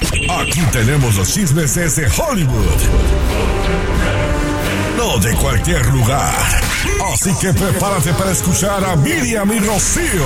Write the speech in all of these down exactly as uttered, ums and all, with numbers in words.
Aquí tenemos los chismes desde Hollywood. No de cualquier lugar. Así que prepárate para escuchar a Miriam y Rocío.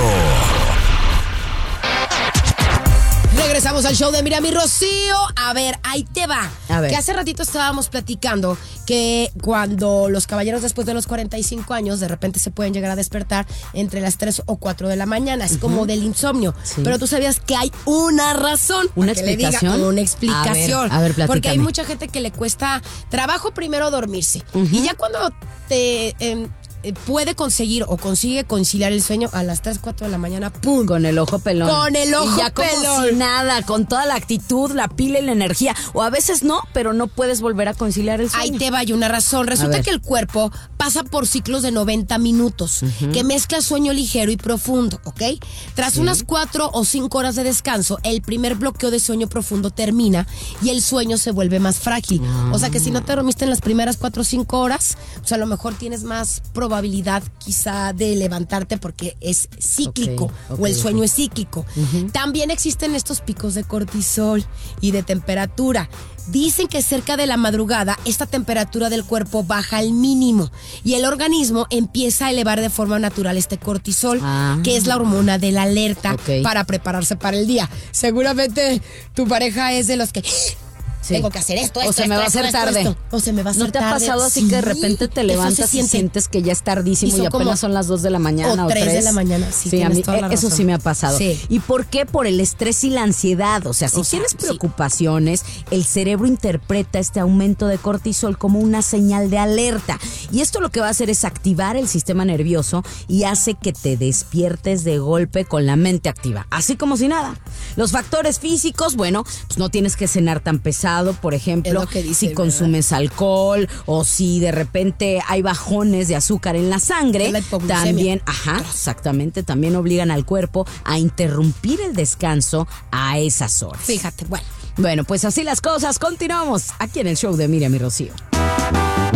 Regresamos al show de Miriam y Rocío. A ver, ahí te va. A ver. Que hace ratito estábamos platicando que cuando los caballeros después de los cuarenta y cinco años de repente se pueden llegar a despertar entre las tres o cuatro de la mañana. Es uh-huh. como del insomnio. Sí. Pero tú sabías que hay una razón. ¿Una explicación? Le diga una explicación. A ver, a ver, porque hay mucha gente que le cuesta trabajo primero dormirse. Uh-huh. Y ya cuando te... Eh, puede conseguir o consigue conciliar el sueño a las tres, cuatro de la mañana, ¡pum! Con el ojo pelón. Con el ojo y ya pelón. Como si nada, con toda la actitud, la pila y la energía. O a veces no, pero no puedes volver a conciliar el sueño. Ahí te va, hay una razón. Resulta que el cuerpo pasa por ciclos de noventa minutos, uh-huh. que mezcla sueño ligero y profundo, ¿ok? Tras sí. unas cuatro o cinco horas de descanso, el primer bloqueo de sueño profundo termina y el sueño se vuelve más frágil. Uh-huh. O sea que si no te dormiste en las primeras cuatro o cinco horas, pues a lo mejor tienes más probabilidad quizá de levantarte porque es cíclico okay, okay, o el sueño okay. es cíclico. Uh-huh. También existen estos picos de cortisol y de temperatura. Dicen que cerca de la madrugada esta temperatura del cuerpo baja al mínimo y el organismo empieza a elevar de forma natural este cortisol, ah. que es la hormona de la alerta okay. para prepararse para el día. Seguramente tu pareja es de los que... Sí. Tengo que hacer esto, esto, o se esto, me va esto, a hacer esto, tarde. Esto, o se me va a hacer tarde. ¿No te ha tarde? pasado así sí, que de repente te levantas se y sientes que ya es tardísimo y, y apenas como, son las dos de la mañana o, o tres? tres de la mañana, sí, sí a mí toda la eso razón. Sí me ha pasado. Sí. ¿Y por qué? Por el estrés y la ansiedad. O sea, si o tienes sea, preocupaciones, sí. el cerebro interpreta este aumento de cortisol como una señal de alerta. Y esto lo que va a hacer es activar el sistema nervioso y hace que te despiertes de golpe con la mente activa. Así como si nada. Los factores físicos, bueno, pues no tienes que cenar tan pesado, por ejemplo. Dice, si consumes ¿verdad? alcohol o si de repente hay bajones de azúcar en la sangre, la también, ajá, exactamente, también obligan al cuerpo a interrumpir el descanso a esas horas. Fíjate, bueno. Bueno, pues así las cosas, continuamos aquí en el show de Miriam y Rocío.